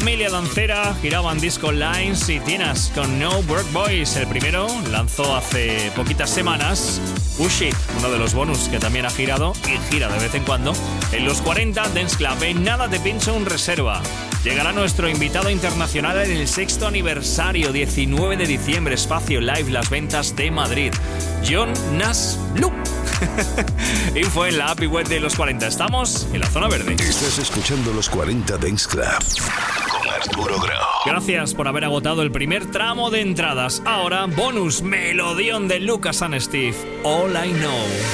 familia dancera giraban disco lines y tienes con No Work Boys. El primero lanzó hace poquitas semanas Push It, uno de los bonus que también ha girado y gira de vez en cuando en los 40 Dance Club. En nada te pincho un reserva. Llegará nuestro invitado internacional en el 6º aniversario, 19 de diciembre, Espacio Live Las Ventas de Madrid. John Nash Blue. Info en la app y web de los 40. Estamos en la zona verde. Estás escuchando los 40 Dance Club con Arturo Grau. Gracias por haber agotado el primer tramo de entradas. Ahora, bonus melodión de Lucas and Steve. All I Know.